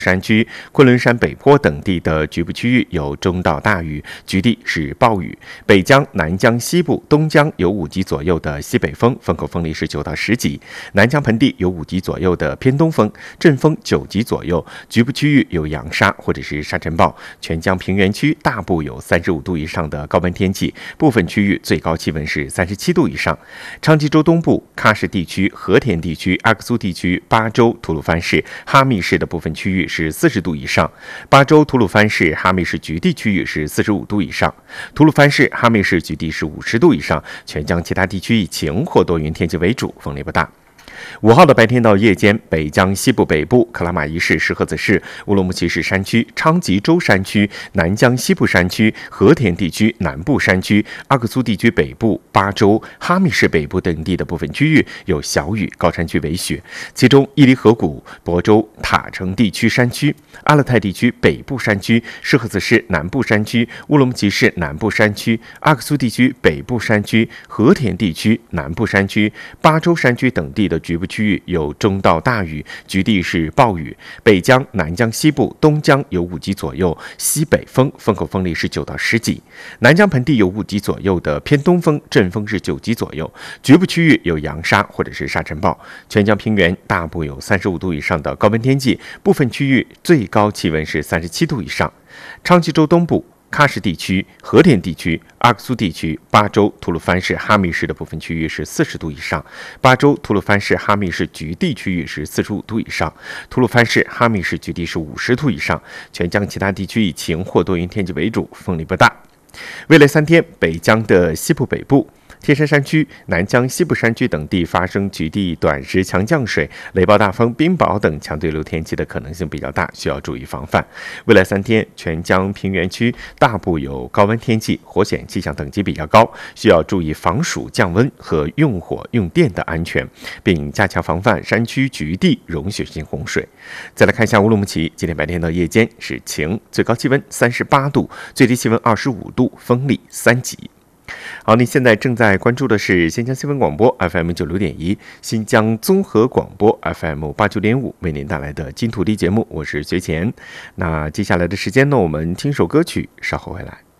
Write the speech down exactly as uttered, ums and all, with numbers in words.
山区、昆仑山北坡等地的局部区域有中到大雨，局地是暴雨。北江、南江西部、东江有五级左右的西北风，风口风力是九到十级；南江盆地有五级左右的偏东风，阵风九级左右，局部区域有扬沙或者是沙尘暴。全江平原区大部有三十五度以上的高温天气，部分区域最高气温是三十七度以上。昌吉州东部、喀什地区、和田地区、阿克苏地区、巴州、吐鲁番市、哈密市的部分区域是四十度以上，巴州、吐鲁番市、哈密市局地区域是四十五度以上，吐鲁番市、哈密市局地是五十度以上。全江其他地区以晴或多云天气为主，风力不大。五号的白天到夜间，北江西部北部、克拉玛依市、石河子市、乌鲁木齐市山区、昌吉州山区、南江西部山区、和田地区南部山区、阿克苏地区北部、巴州、哈密市北部等地的部分区域有小雨，高山区为雪。其中，伊犁河谷、亳州、塔城地区山区、阿勒泰地区北部山区、石河子市南部山区、乌鲁木齐市南部山区、阿克苏地区北部山区、和田地区南部山区、巴州山区等地的局部区域有中到大雨，局地是暴雨。北江、南江西部、东江有五级左右西北风，风口风力是九到十级；南江盆地有五级左右的偏东风，阵风是九级左右，局部区域有扬沙或者是沙尘暴。全江平原大部有三十五度以上的高温天气，部分区域最高气温是三十七度以上。昌吉州东部、喀什地区、和田地区、阿克苏地区、巴州、吐鲁番市、哈密市的部分区域是四十度以上，巴州、吐鲁番市、哈密市局地区域是四十五度以上，吐鲁番市、哈密市局地是五十度以上。全江其他地区以晴或多云天气为主，风力不大。未来三天，北江的西部北部、天山山区、南江西部山区等地发生局地短时强降水、雷暴大风、冰雹等强对流天气的可能性比较大，需要注意防范。未来三天，全江平原区大部有高温天气，火险气象等级比较高，需要注意防暑降温和用火用电的安全，并加强防范山区局地融雪性洪水。再来看一下乌鲁木齐，今天白天到夜间是晴，最高气温三十八度，最低气温二十五度，风力三级。好，你现在正在关注的是新疆新闻广播 F M 九六点一，新疆综合广播 F M 八九点五，为您带来的金土地节目，我是学前。那接下来的时间呢，我们听首歌曲，稍后回来。